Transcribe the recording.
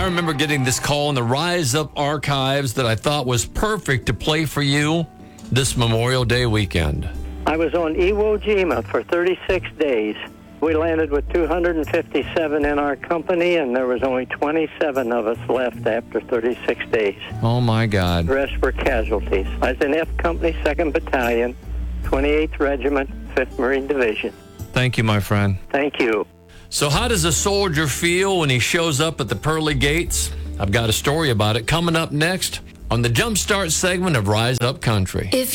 I remember getting this call in the Rise Up archives that I thought was perfect to play for you this Memorial Day weekend. I was on Iwo Jima for 36 days. We landed with 257 in our company, and there was only 27 of us left after 36 days. Oh, my God. The rest were casualties. I was in F Company, 2nd Battalion, 28th Regiment, 5th Marine Division. Thank you, my friend. Thank you. So how does a soldier feel when he shows up at the pearly gates? I've got a story about it coming up next on the Jumpstart segment of Rise Up Country.